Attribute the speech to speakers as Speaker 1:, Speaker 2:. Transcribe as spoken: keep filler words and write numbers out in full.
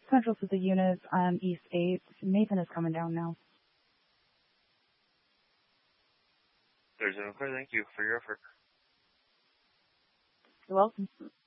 Speaker 1: Central to the units on East eight. Nathan is coming down now.
Speaker 2: There's no clear. Thank you for your effort.
Speaker 1: You're welcome.